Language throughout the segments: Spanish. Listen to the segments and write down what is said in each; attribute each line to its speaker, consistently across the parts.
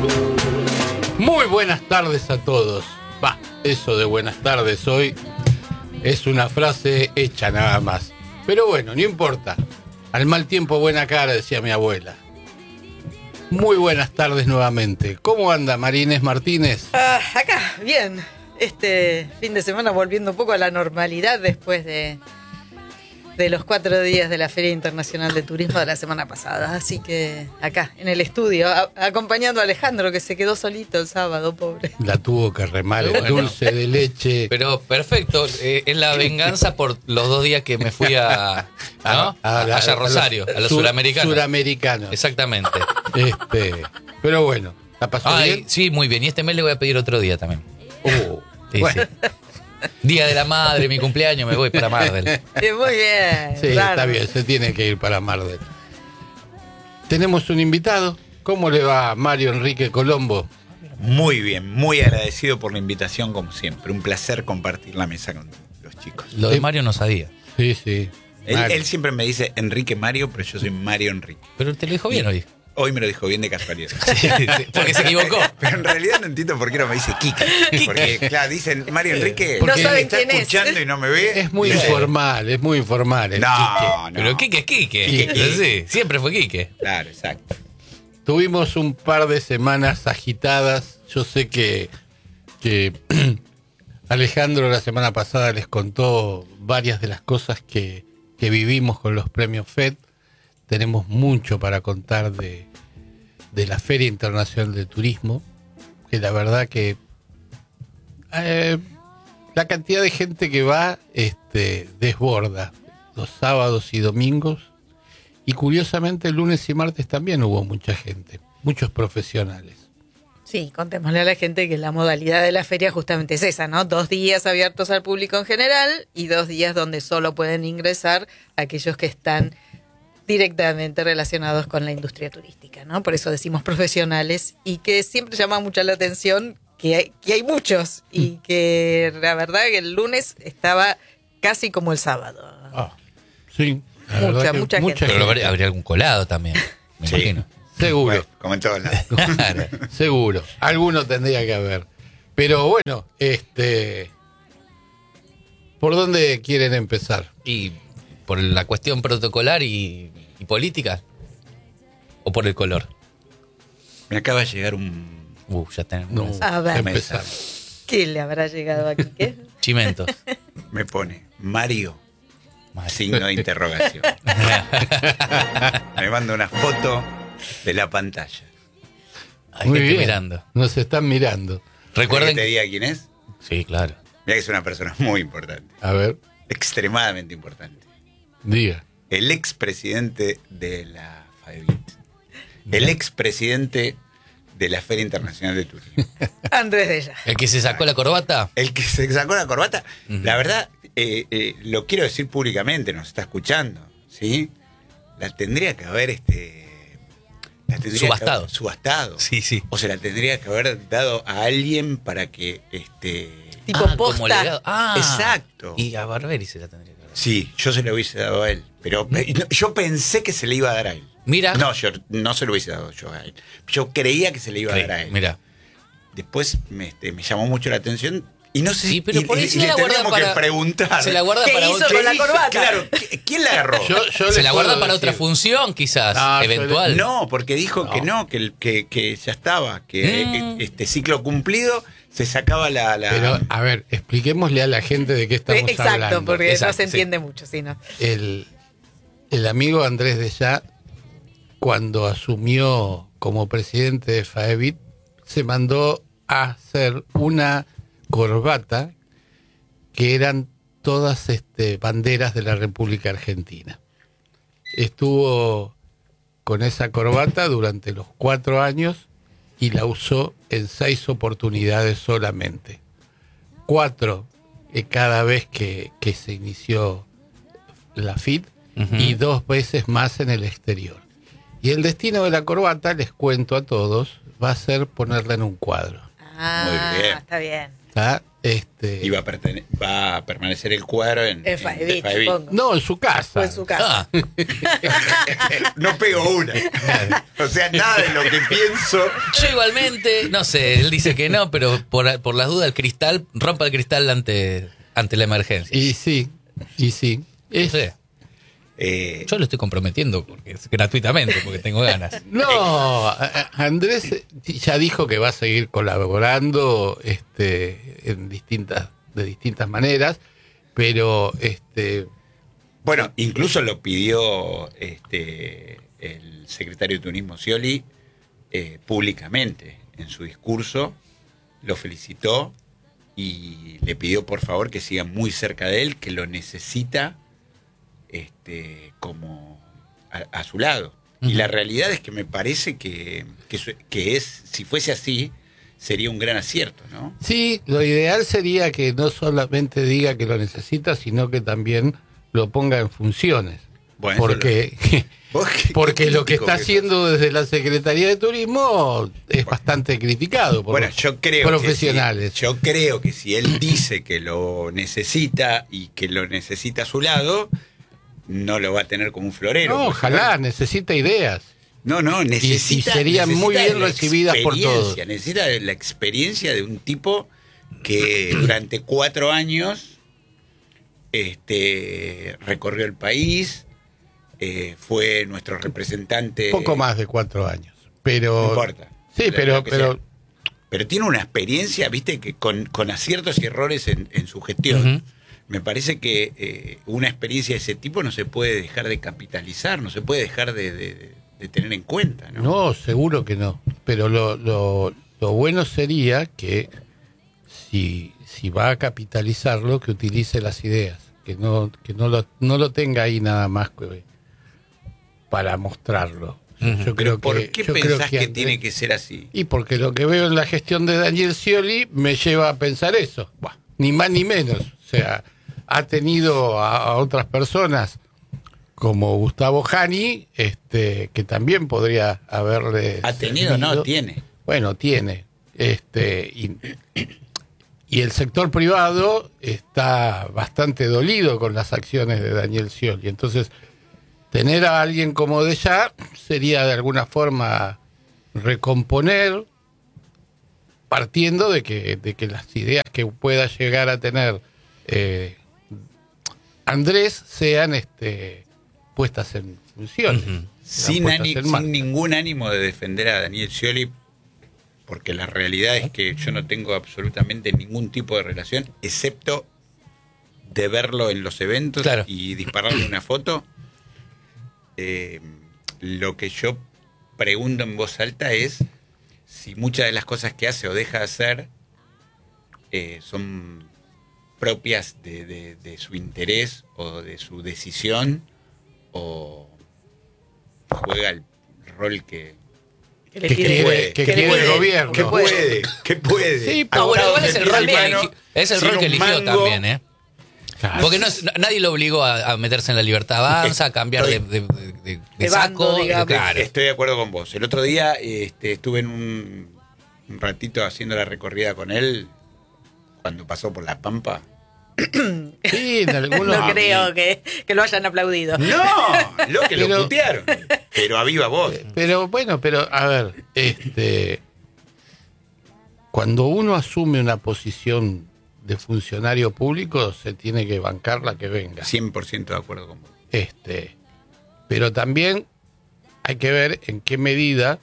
Speaker 1: Muy buenas tardes a todos. Eso de buenas tardes hoy es una frase hecha nada más. Pero bueno, no importa. Al mal tiempo buena cara, decía mi abuela. Muy buenas tardes nuevamente. ¿Cómo anda María Inés Martínez?
Speaker 2: Acá, bien. Este fin de semana volviendo un poco a la normalidad después de los 4 días de la Feria Internacional de Turismo de la semana pasada. Así que acá, en el estudio, acompañando a Alejandro, que se quedó solito el sábado, pobre.
Speaker 1: La tuvo que remar el dulce de leche.
Speaker 3: Pero perfecto, es la venganza por los 2 días que me fui a Rosario, a los suramericanos.
Speaker 1: Suramericanos.
Speaker 3: Exactamente.
Speaker 1: Pero bueno, ¿la pasó bien?
Speaker 3: Sí, muy bien. Y este mes le voy a pedir otro día también. Sí,
Speaker 1: bueno.
Speaker 3: sí. Día de la madre, mi cumpleaños, me voy para Mar del.
Speaker 2: Muy bien.
Speaker 1: Sí,
Speaker 2: claro.
Speaker 1: Está bien, se tiene que ir para Mar del. Tenemos un invitado. ¿Cómo le va Mario Enrique Colombo?
Speaker 4: Muy bien, muy agradecido por la invitación como siempre. Un placer compartir la mesa con los chicos.
Speaker 3: Lo de Mario no sabía.
Speaker 1: Sí.
Speaker 4: Él siempre me dice Enrique Mario, pero yo soy Mario Enrique.
Speaker 3: Pero te lo dijo bien hoy.
Speaker 4: Hoy me lo dijo bien de casualidad.
Speaker 3: Sí, porque se equivocó.
Speaker 4: Pero en realidad no entiendo por qué no me dice Kike. Porque, claro, dicen Mario Enrique.
Speaker 2: No saben
Speaker 4: me está
Speaker 2: quién es.
Speaker 4: escuchando y no me ve.
Speaker 1: Es muy informal, es muy informal. El Quique.
Speaker 4: No.
Speaker 3: Pero Quique es Quique.
Speaker 4: Quique.
Speaker 3: Sí, siempre fue Quique.
Speaker 4: Claro, exacto.
Speaker 1: Tuvimos un par de semanas agitadas. Yo sé que Alejandro la semana pasada les contó varias de las cosas que vivimos con los premios FED. Tenemos mucho para contar de la Feria Internacional de Turismo, que la verdad que la cantidad de gente que va desborda los sábados y domingos, y curiosamente el lunes y martes también hubo mucha gente, muchos profesionales.
Speaker 2: Sí, contémosle a la gente que la modalidad de la feria justamente es esa, ¿no? 2 días abiertos al público en general y 2 días donde solo pueden ingresar aquellos que están directamente relacionados con la industria turística, ¿no? Por eso decimos profesionales, y que siempre llama mucho la atención que hay muchos, y que la verdad que el lunes estaba casi como el sábado.
Speaker 1: Sí, la verdad que
Speaker 2: mucha gente.
Speaker 3: Pero habría algún colado también, me imagino.
Speaker 1: Seguro.
Speaker 4: Bueno, como en todos lados.
Speaker 3: Claro.
Speaker 1: Seguro, alguno tendría que haber. Pero bueno, ¿por dónde quieren empezar?
Speaker 3: Y por la cuestión protocolar y política, o por el color.
Speaker 4: Me acaba de llegar un
Speaker 3: Ya tenemos
Speaker 1: No,
Speaker 3: unas
Speaker 2: A ver.
Speaker 1: empezar.
Speaker 2: ¿Qué le habrá llegado aquí? ¿Qué?
Speaker 3: chimentos.
Speaker 4: me pone Mario, signo de interrogación. Me manda una foto de la pantalla.
Speaker 3: Hay
Speaker 1: Muy
Speaker 3: gente
Speaker 1: bien,
Speaker 3: mirando.
Speaker 1: nos están mirando.
Speaker 3: Recuerden
Speaker 4: que te diga quién es.
Speaker 3: Sí, claro.
Speaker 4: Mira que es una persona muy importante,
Speaker 1: A ver,
Speaker 4: extremadamente importante.
Speaker 1: diga.
Speaker 4: El expresidente de la FAEBIT, el expresidente de la Feria Internacional de Turismo,
Speaker 2: Andrés Della.
Speaker 3: El que se sacó la corbata.
Speaker 4: el que se sacó la corbata.
Speaker 3: Ujú.
Speaker 4: La verdad, lo quiero decir públicamente, nos está escuchando, ¿sí? La tendría que haber
Speaker 3: Subastado.
Speaker 4: subastado.
Speaker 3: Sí, sí.
Speaker 4: O se la tendría que haber dado a alguien para que
Speaker 2: Tipo posta.
Speaker 3: como legado.
Speaker 4: Exacto.
Speaker 3: Y a Barberi se la tendría que dar.
Speaker 4: Sí, yo se lo hubiese dado a él. Pero yo pensé que se le iba a dar a él.
Speaker 3: Mira.
Speaker 4: No, yo no se lo hubiese dado yo a él. Yo creía que se le iba a dar a él.
Speaker 3: Mira.
Speaker 4: Después me llamó mucho la atención. Y no sé
Speaker 3: Sí, pero por ahí se la guarda
Speaker 4: tenemos
Speaker 3: para.
Speaker 4: que preguntar.
Speaker 3: Se la guarda
Speaker 2: ¿Qué
Speaker 3: para
Speaker 2: hizo
Speaker 3: otra.
Speaker 2: con la corbata?
Speaker 4: Claro, ¿quién la agarró?
Speaker 1: Yo
Speaker 3: Se
Speaker 1: les
Speaker 3: la
Speaker 1: puedo
Speaker 3: guarda para
Speaker 1: decir.
Speaker 3: otra función, quizás,
Speaker 1: No, yo
Speaker 3: eventual.
Speaker 4: No, porque dijo que ya estaba, que este ciclo cumplido se sacaba la...
Speaker 1: Pero, a ver, expliquémosle a la gente de qué estamos
Speaker 2: Exacto,
Speaker 1: hablando.
Speaker 2: porque
Speaker 3: Exacto,
Speaker 2: no se
Speaker 3: sí.
Speaker 2: entiende mucho, ¿sí, no?
Speaker 1: El amigo Andrés Della, cuando asumió como presidente de FAEBIT, se mandó a hacer una corbata que eran todas banderas de la República Argentina. Estuvo con esa corbata durante los 4 años y la usó en 6 oportunidades solamente. 4 cada vez que se inició la FIT, y 2 veces más en el exterior. Y el destino de la corbata, les cuento a todos, va a ser ponerla en un cuadro.
Speaker 4: Muy bien.
Speaker 2: Está bien.
Speaker 1: ¿Está?
Speaker 4: Y va a permanecer el cuadro en
Speaker 2: Faebit,
Speaker 4: Faebit.
Speaker 2: supongo.
Speaker 1: No, en su casa.
Speaker 2: O en su casa.
Speaker 4: No pego una. O sea, nada de lo que pienso.
Speaker 3: Yo igualmente, no sé, él dice que no, pero por las dudas, rompa el cristal ante la emergencia.
Speaker 1: Y sí.
Speaker 3: No sé. Yo lo estoy comprometiendo gratuitamente, porque tengo ganas.
Speaker 1: No, Andrés ya dijo que va a seguir colaborando de distintas maneras, pero
Speaker 4: Bueno, incluso lo pidió el secretario de Turismo Scioli públicamente en su discurso, lo felicitó y le pidió por favor que siga muy cerca de él, que lo necesita como a su lado. Y la realidad es que me parece que si fuese así, sería un gran acierto, ¿no?
Speaker 1: sí, lo ideal sería que no solamente diga que lo necesita, sino que también lo ponga en funciones.
Speaker 4: Bueno,
Speaker 1: porque lo que está
Speaker 4: sos.
Speaker 1: haciendo desde la Secretaría de Turismo es bastante criticado por los profesionales.
Speaker 4: Yo creo que si él dice que lo necesita y que lo necesita a su lado, no lo va a tener como un florero.
Speaker 1: No, ojalá, necesita ideas.
Speaker 4: No, necesita.
Speaker 1: Y serían muy bien
Speaker 4: la
Speaker 1: recibidas por todos.
Speaker 4: Necesita la experiencia de un tipo que durante 4 años recorrió el país, fue nuestro representante.
Speaker 1: Poco más de 4 años. Pero.
Speaker 4: No importa.
Speaker 1: Sí,
Speaker 4: Pero tiene una experiencia, viste, que con aciertos y errores en su gestión.
Speaker 3: Uh-huh.
Speaker 4: Me parece que una experiencia de ese tipo no se puede dejar de capitalizar, no se puede dejar de tener en cuenta, ¿no?
Speaker 1: No, seguro que no. Pero lo bueno sería que si va a capitalizarlo, que utilice las ideas, que no lo tenga ahí nada más para mostrarlo. Yo creo
Speaker 4: ¿Por qué
Speaker 1: yo
Speaker 4: pensás
Speaker 1: creo
Speaker 4: que tiene que ser así?
Speaker 1: Y porque lo que veo en la gestión de Daniel Scioli me lleva a pensar eso. Buah, ni más ni menos. O sea, ha tenido a otras personas como Gustavo Jani, que también podría haberle...
Speaker 4: ¿Ha tenido?
Speaker 1: servido.
Speaker 4: No, tiene.
Speaker 1: Bueno, tiene. Y el sector privado está bastante dolido con las acciones de Daniel Scioli. Entonces, tener a alguien como Dellá sería de alguna forma recomponer, partiendo de que las ideas que pueda llegar a tener Andrés sean puestas en funciones.
Speaker 3: Uh-huh.
Speaker 4: Sin ningún ánimo de defender a Daniel Scioli, porque la realidad es que yo no tengo absolutamente ningún tipo de relación, excepto de verlo en los eventos y dispararle una foto. Lo que yo pregunto en voz alta es si muchas de las cosas que hace o deja de hacer son propias de su interés o de su decisión, o juega el rol que
Speaker 1: quiere el gobierno.
Speaker 4: Que puede.
Speaker 1: Sí,
Speaker 3: pero bueno, igual es el rol que eligió
Speaker 4: mango,
Speaker 3: también, ¿eh?
Speaker 1: Claro.
Speaker 3: Porque nadie lo obligó a meterse en la libertad avanza, a cambiar de saco.
Speaker 2: bando, digamos.
Speaker 3: Claro.
Speaker 4: Estoy de acuerdo con vos. El otro día estuve en un ratito haciendo la recorrida con él cuando pasó por La Pampa.
Speaker 1: Sí, en algunos...
Speaker 2: No creo que lo hayan aplaudido.
Speaker 4: No, lo que lo putearon. Pero a viva voz.
Speaker 1: Pero bueno, a ver, cuando uno asume una posición de funcionario público, se tiene que bancar la que venga.
Speaker 4: 100% de acuerdo con vos.
Speaker 1: Pero también hay que ver en qué medida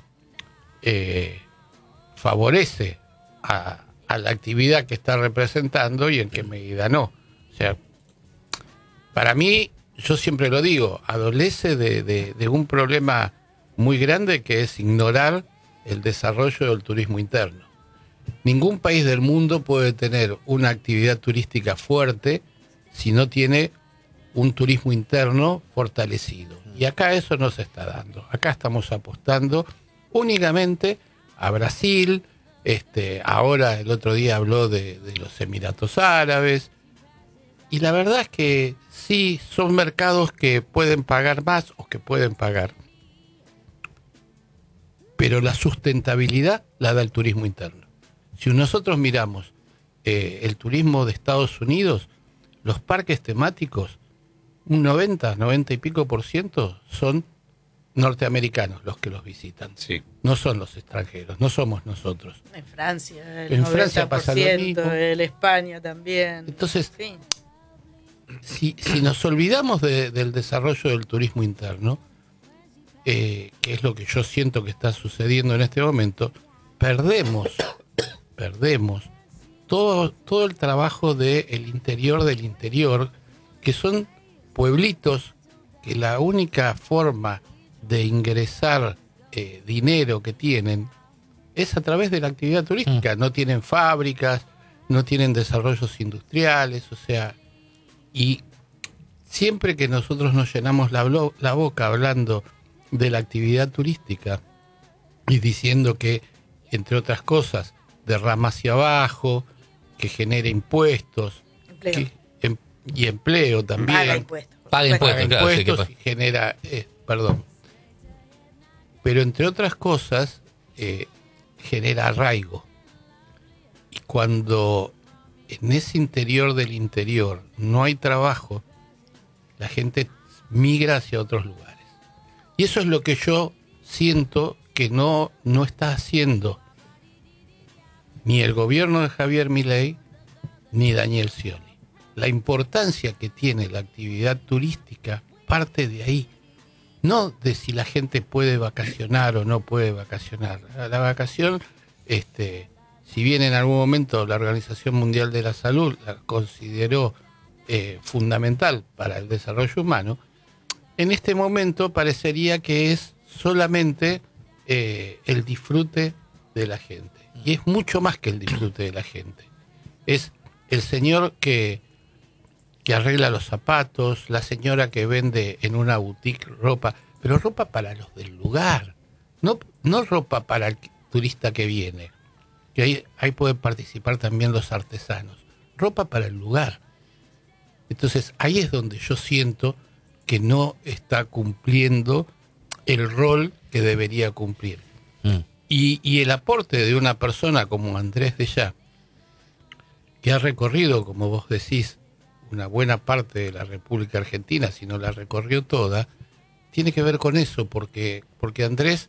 Speaker 1: favorece a la actividad que está representando y en qué medida no. O sea, para mí, yo siempre lo digo, adolece de un problema muy grande, que es ignorar el desarrollo del turismo interno. Ningún país del mundo puede tener una actividad turística fuerte si no tiene un turismo interno fortalecido. Y acá eso no se está dando. Acá estamos apostando únicamente a Brasil. Ahora el otro día habló de los Emiratos Árabes. Y la verdad es que sí, son mercados que pueden pagar más o que pueden pagar. Pero la sustentabilidad la da el turismo interno. Si nosotros miramos el turismo de Estados Unidos, los parques temáticos, un 90 y pico % son norteamericanos los que los visitan.
Speaker 4: Sí.
Speaker 1: No son los extranjeros, no somos nosotros.
Speaker 2: En Francia, el
Speaker 1: En
Speaker 2: 90%,
Speaker 1: Francia pasa lo mismo.
Speaker 2: en España también.
Speaker 1: Entonces,
Speaker 2: sí.
Speaker 1: si nos olvidamos del desarrollo del turismo interno, que es lo que yo siento que está sucediendo en este momento, perdemos todo el trabajo del interior, que son pueblitos que la única forma de ingresar dinero que tienen es a través de la actividad turística. No tienen fábricas, no tienen desarrollos industriales, o sea, y siempre que nosotros nos llenamos la boca hablando de la actividad turística y diciendo que, entre otras cosas, derrama hacia abajo, que genera impuestos y empleo también.
Speaker 2: Paga impuestos.
Speaker 3: Paga impuestos, claro,
Speaker 1: Impuestos y genera, pero entre otras cosas, genera arraigo. Y cuando en ese interior del interior no hay trabajo, la gente migra hacia otros lugares. Y eso es lo que yo siento que no está haciendo ni el gobierno de Javier Milei ni Daniel Scioli. La importancia que tiene la actividad turística parte de ahí, no de si la gente puede vacacionar o no puede vacacionar. La vacación, si bien en algún momento la Organización Mundial de la Salud la consideró fundamental para el desarrollo humano, en este momento parecería que es solamente el disfrute de la gente. Y es mucho más que el disfrute de la gente. Es el señor que arregla los zapatos, la señora que vende en una boutique ropa, pero ropa para los del lugar, no ropa para el turista que viene, que ahí pueden participar también los artesanos, ropa para el lugar. Entonces ahí es donde yo siento que no está cumpliendo el rol que debería cumplir. Y el aporte de una persona como Andrés de Sá, que ha recorrido, como vos decís, una buena parte de la República Argentina, si no la recorrió toda, tiene que ver con eso, porque Andrés,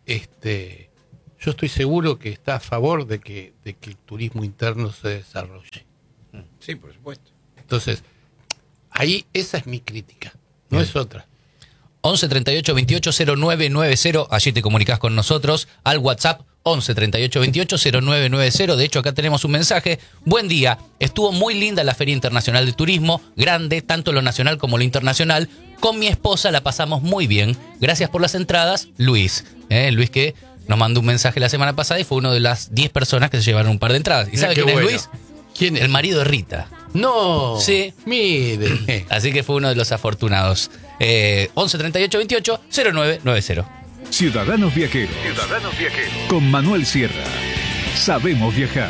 Speaker 1: yo estoy seguro que está a favor de que el turismo interno se desarrolle.
Speaker 4: Sí, por supuesto.
Speaker 1: Entonces, ahí esa es mi crítica, no es otra.
Speaker 3: 11 38 28 0990, allí te comunicás con nosotros al WhatsApp 11 38 28 0990. De hecho, acá tenemos un mensaje. Buen día, estuvo muy linda la Feria Internacional de Turismo, grande, tanto lo nacional como lo internacional. Con mi esposa la pasamos muy bien. Gracias por las entradas, Luis. Luis que nos mandó un mensaje la semana pasada y fue uno de las 10 personas que se llevaron un par de entradas. ¿Y sabe quién es Luis?
Speaker 1: ¿Quién es?
Speaker 3: El marido de Rita.
Speaker 1: No,
Speaker 3: sí.
Speaker 1: Mire.
Speaker 3: Así que fue uno de los afortunados. 11 38 28 0990.
Speaker 5: Ciudadanos Viajeros. Con Manuel Sierra. Sabemos viajar.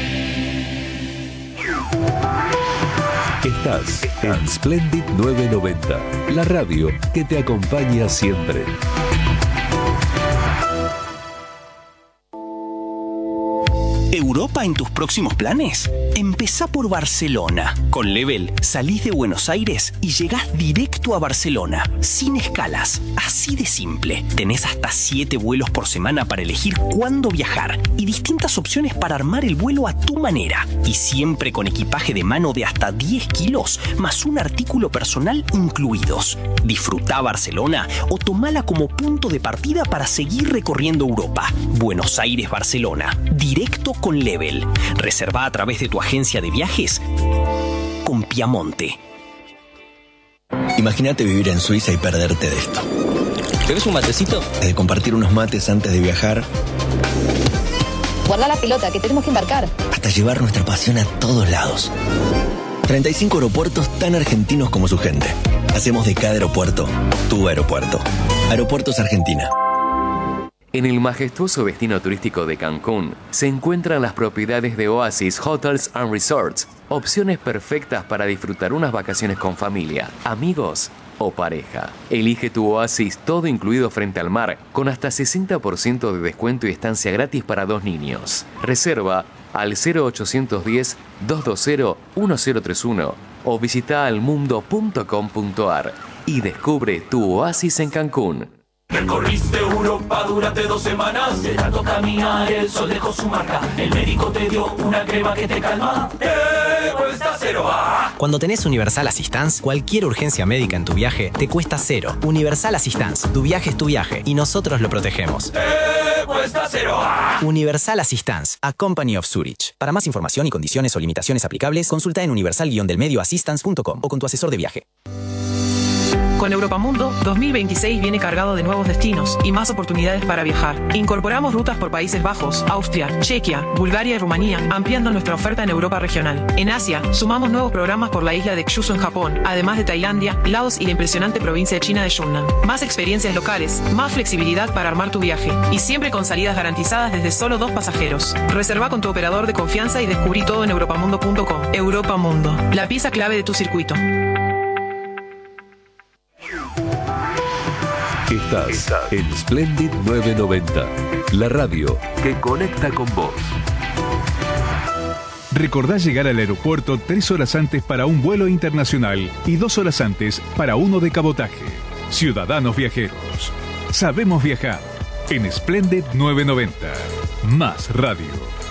Speaker 5: Estás en Splendid 990, la radio que te acompaña siempre.
Speaker 6: ¿Europa en tus próximos planes? Empezá por Barcelona. Con Level salís de Buenos Aires y llegás directo a Barcelona, sin escalas. Así de simple. Tenés hasta 7 vuelos por semana para elegir cuándo viajar y distintas opciones para armar el vuelo a tu manera. Y siempre con equipaje de mano de hasta 10 kilos, más un artículo personal incluidos. Disfrutá Barcelona o tomala como punto de partida para seguir recorriendo Europa. Buenos Aires-Barcelona. Directo con Level. Reserva a través de tu agencia de viajes con Piamonte.
Speaker 7: Imagínate vivir en Suiza y perderte de esto.
Speaker 8: ¿Querés un matecito?
Speaker 7: De compartir unos mates antes de viajar.
Speaker 9: Guarda la pelota, que tenemos que embarcar.
Speaker 7: Hasta llevar nuestra pasión a todos lados. 35 aeropuertos tan argentinos como su gente. Hacemos de cada aeropuerto tu aeropuerto. Aeropuertos Argentina.
Speaker 10: En el majestuoso destino turístico de Cancún se encuentran las propiedades de Oasis Hotels and Resorts, opciones perfectas para disfrutar unas vacaciones con familia, amigos o pareja. Elige tu oasis todo incluido frente al mar con hasta 60% de descuento y estancia gratis para 2 niños. Reserva al 0810-220-1031 o visita almundo.com.ar y descubre tu oasis en Cancún.
Speaker 11: Recorriste Europa durante 2 semanas. De tanto caminar el sol dejó su marca. El médico te dio una crema que te calma. Cuesta cero.
Speaker 12: Cuando tenés Universal Assistance, cualquier urgencia médica en tu viaje te cuesta cero. Universal Assistance, tu viaje es tu viaje y nosotros lo protegemos.
Speaker 11: Cuesta cero.
Speaker 12: Universal Assistance, a Company of Zurich. Para más información y condiciones o limitaciones aplicables, consulta en universal-delmedioassistance.com o con tu asesor de viaje.
Speaker 13: Con Europamundo, 2026 viene cargado de nuevos destinos y más oportunidades para viajar. Incorporamos rutas por Países Bajos, Austria, Chequia, Bulgaria y Rumanía, ampliando nuestra oferta en Europa regional. En Asia, sumamos nuevos programas por la isla de Kyushu en Japón, además de Tailandia, Laos y la impresionante provincia de China de Yunnan. Más experiencias locales, más flexibilidad para armar tu viaje y siempre con salidas garantizadas desde solo 2 pasajeros. Reserva con tu operador de confianza y descubrí todo en europamundo.com. Europamundo, la pieza clave de tu circuito.
Speaker 5: Estás en Splendid 990, la radio que conecta con vos.
Speaker 14: Recordá llegar al aeropuerto 3 horas antes para un vuelo internacional y 2 horas antes para uno de cabotaje. Ciudadanos viajeros, sabemos viajar en Splendid 990. Más radio.